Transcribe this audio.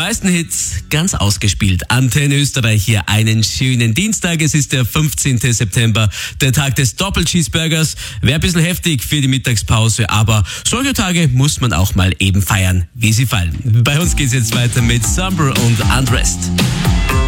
neuesten Hits ganz ausgespielt. Antenne Österreich hier einen schönen Dienstag. Es ist der 15. September, der Tag des Doppel-Cheeseburgers. Wäre ein bisschen heftig für die Mittagspause, aber solche Tage muss man auch mal eben feiern, wie sie fallen. Bei uns geht's jetzt weiter mit Summer und Undressed.